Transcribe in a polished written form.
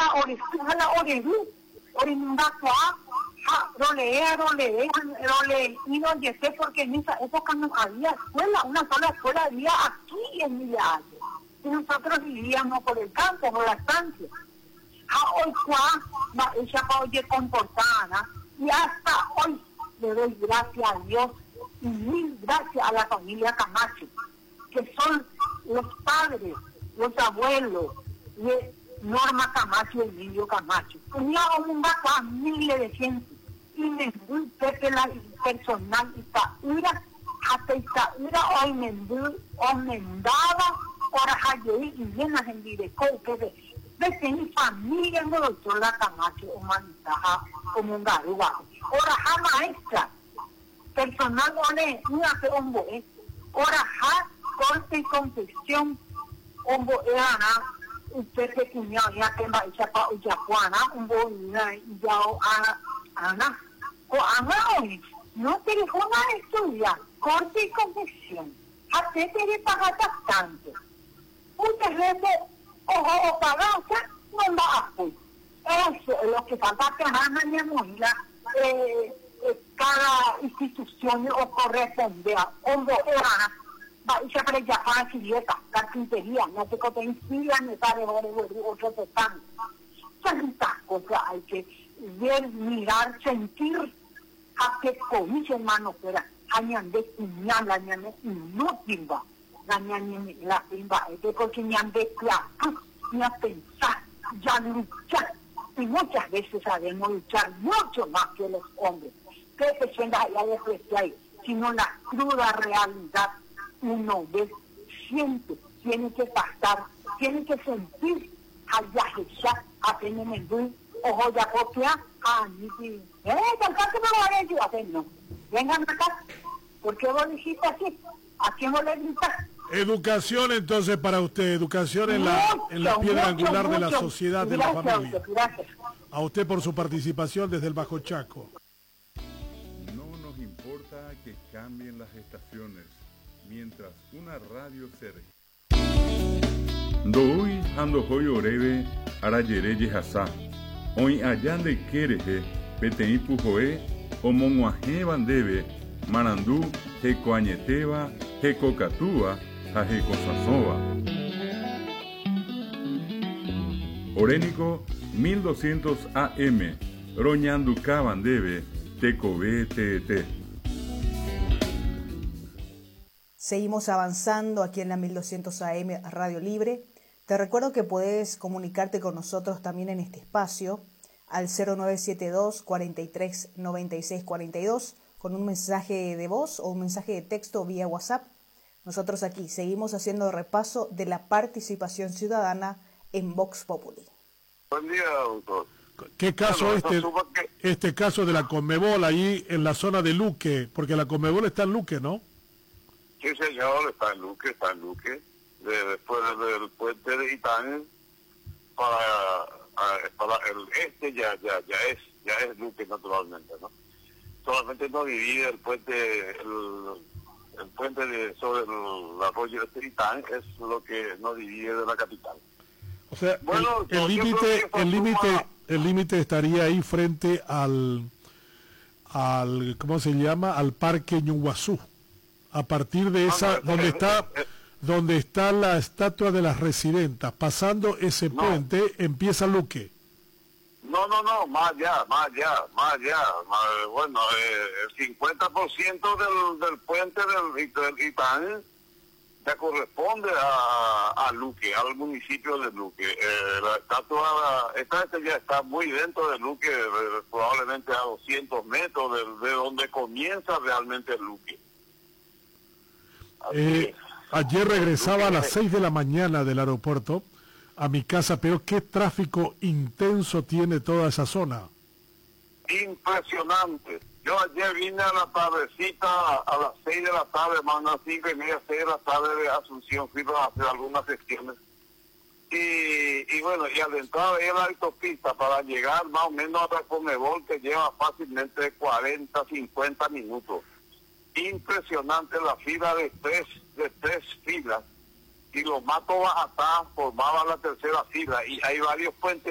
la oreju, orinungakua, role, y no sé porque en esa época no había escuela, una sola escuela había aquí en Milagro. Y nosotros vivíamos por el campo, por la estancia. Hoy ella oye comportada, y hasta hoy le doy gracias a Dios y mil gracias a la familia Camacho, que son los padres, los abuelos de Norma Camacho y Emilio Camacho. Tenía un miles de gente, y Mendú, Pepe la personal Itaúra, hasta Itaúra hoy Mendú, Omendaba, ahora Hayei y llenas en directo, que desde mi familia no doctor la Camacho, humanitaja, como un garuba. Ahora maestra, personal una que hombre, ahora corte y confección, hombre, usted que cuñado ya que va a echar para Uyapuana, ya Ana, o Ana hoy, no te dejó nada estudiar, corte y confección, a te te pagar tanto. Muchas veces, o pagarse, no va a hacer. Eso es lo que falta que cada institución o corresponde a hombre, va a echar para allá para carpintería, no te inspiran, me sale otro total. Tantas cosas hay que ver, mirar, sentir, a que comience hermano, pero añade cuñal, añade inútil, añade la timba, que porque añade claro, ni a pensar, ya luchar, y muchas veces sabemos luchar mucho más que los hombres, que se sienta allá de apreciar, sino la cruda realidad, uno ve, siente, tiene que pasar, tiene que sentir, allá ya, apenas me doy, ojo ya copia, tanto que me voy a decir, hacer no, vengan acá, ¿por qué vos dijiste así? ¿A quién vos le gritas? Educación entonces para usted, educación en la piedra angular de la sociedad, de la familia. Gracias. A usted por su participación desde el Bajo Chaco. No nos importa que cambien las estaciones, mientras una radio se Doy ando hoy oreve arayere yehasa. Hoy allande quereje, petei pujoe, omonguaje bandebe, marandú, hecoañeteba, hecocatúa, jajecosasoba. Orénico 1200 AM, roñanduca bandebe, tecobe tete. Seguimos avanzando aquí en la 1200 AM Radio Libre. Te recuerdo que puedes comunicarte con nosotros también en este espacio al 0972 43 96 42 con un mensaje de voz o un mensaje de texto vía WhatsApp. Nosotros aquí seguimos haciendo repaso de la participación ciudadana en Vox Populi. Buen día, doctor. ¿Qué caso este caso de la Conmebol ahí en la zona de Luque? Porque la Conmebol está en Luque, ¿no? Sí, señor, está en Luque. Después del puente de Itán para el este ya es Luque naturalmente, ¿no? Solamente no divide el puente sobre el arroyo de Itán, es lo que no divide de la capital. O sea, bueno, el límite estaría ahí frente al ¿cómo se llama? Al Parque Ñuguazú. A partir de esa, donde está la estatua de las residentas, pasando ese puente, empieza Luque. No, más allá. Bueno, el 50% del puente del Itán ya corresponde a Luque, al municipio de Luque. La estatua, esta ya está muy dentro de Luque, probablemente a 200 metros de donde comienza realmente Luque. Ayer regresaba a las 6 de la mañana del aeropuerto a mi casa, pero qué tráfico intenso tiene toda esa zona. Impresionante. Yo ayer vine a la tardecita, a las 6 de la tarde, más o menos 5:30, 6 de la tarde de Asunción, fui a hacer algunas gestiones. Y bueno, y al entrar en la autopista para llegar más o menos a la Conmebol, que lleva fácilmente 40, 50 minutos. Impresionante la fila de tres filas, y los matos hasta formaba la tercera fila, y hay varios puentes